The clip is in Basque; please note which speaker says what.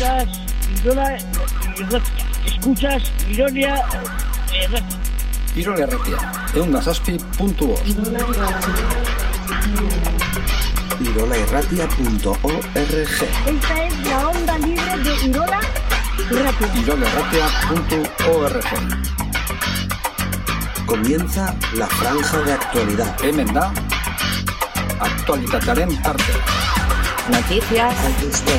Speaker 1: Escuchas Ironia
Speaker 2: Irola Erratia, 107.5.
Speaker 3: irolaerratia.org.
Speaker 4: Esta es la onda libre de Irola Erratia.
Speaker 2: irolaerratia.org.
Speaker 3: Comienza la franja de actualidad.
Speaker 2: Hemen da, aktualitatearen parte.
Speaker 5: Noticias, albiste,